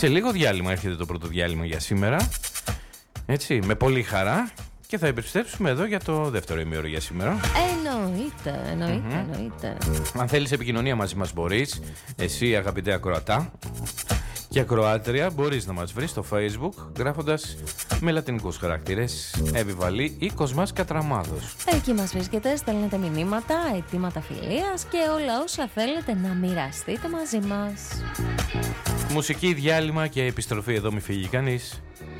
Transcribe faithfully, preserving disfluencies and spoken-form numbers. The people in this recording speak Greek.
Σε λίγο διάλειμμα έρχεται το πρώτο διάλειμμα για σήμερα. Έτσι, με πολύ χαρά. Και θα επιστρέψουμε εδώ για το δεύτερο ημίωρο για σήμερα. Εννοείται, εννοείται, mm-hmm. εννοείται. Αν θέλεις επικοινωνία μαζί μας μπορείς. Εσύ αγαπητέ ακροατά και ακροάτρια μπορείς να μας βρεις στο Facebook γράφοντας με λατινικούς χαρακτήρες Εύη Βαλή ή Κοσμάς Κατραμάδος. Εκεί μας βρίσκεται, στέλνετε μηνύματα, αιτήματα φιλίας και όλα όσα θέλετε να μοιραστείτε μαζί μας. Μουσική, διάλειμμα και επιστροφή εδώ, μη φύγει κανείς.